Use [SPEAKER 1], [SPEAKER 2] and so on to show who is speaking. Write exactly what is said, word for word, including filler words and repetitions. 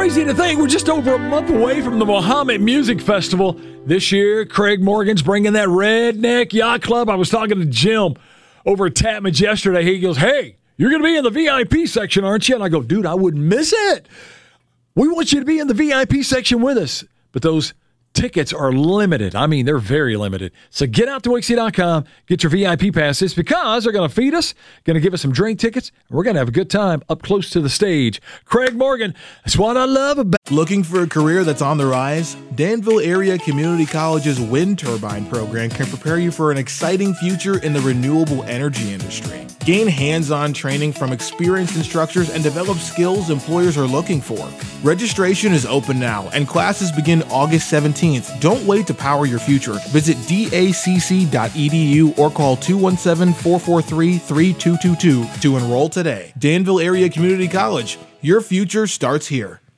[SPEAKER 1] crazy to think we're just over a month away from the Mohammed Music Festival. This year, Craig Morgan's bringing that Redneck Yacht Club. I was talking to Jim over at Tapman's yesterday. He goes, hey, you're going to be in the V I P section, aren't you? And I go, dude, I wouldn't miss it. We want you to be in the V I P section with us. But those tickets are limited. I mean, they're very limited. So get out to Wixie dot com, get your V I P passes, because they're going to feed us, going to give us some drink tickets, and we're going to have a good time up close to the stage. Craig Morgan, that's what I love about.
[SPEAKER 2] Looking for a career that's on the rise? Danville Area Community College's wind turbine program can prepare you for an exciting future in the renewable energy industry. Gain hands-on training from experienced instructors and develop skills employers are looking for. Registration is open now, and classes begin August seventeenth. Don't wait to power your future. Visit D A C C dot E D U or call two one seven, four four three, three two two two to enroll today. Danville Area Community College. Your future starts here.